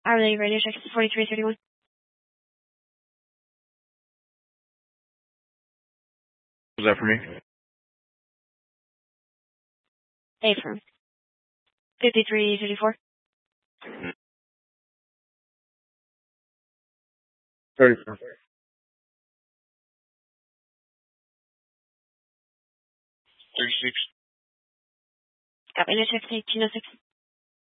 Hourly radio check 4331. Was that for me? A firm. 5354. 34. 36. Copy, check 1806.